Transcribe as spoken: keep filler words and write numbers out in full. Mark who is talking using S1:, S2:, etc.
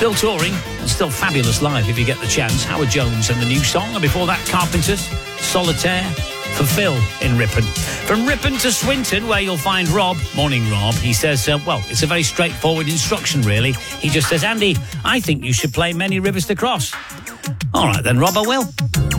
S1: Still touring and still fabulous live if you get the chance. Howard Jones and the new song. And before that, Carpenters, Solitaire, for Phil in Ripon. From Ripon to Swinton, where you'll find Rob. Morning, Rob. He says, uh, well, it's a very straightforward instruction, really. He just says, Andy, I think you should play Many Rivers to Cross. All right, then, Rob, I will.